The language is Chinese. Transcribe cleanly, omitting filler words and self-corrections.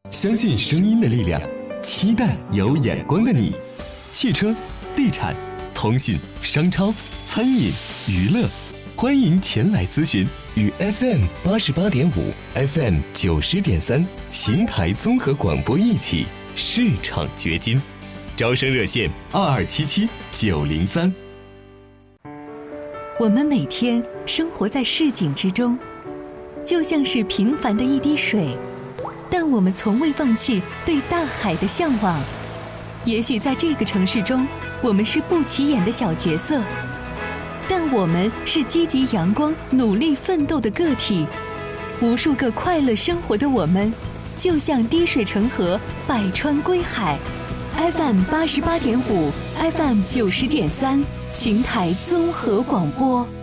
相信声音的力量，期待有眼光的你。汽车、地产、通信、商超、餐饮、娱乐，欢迎前来咨询，与 FM 88.5、FM 90.3邢台综合广播一起市场掘金。招生热线2277-903。 我们每天生活在市井之中，就像是平凡的一滴水，但我们从未放弃对大海的向往。也许在这个城市中，我们是不起眼的小角色，但我们是积极阳光、努力奋斗的个体。无数个快乐生活的我们，就像滴水成河，百川归海。FM 88.5、FM 90.3，邢台综合广播。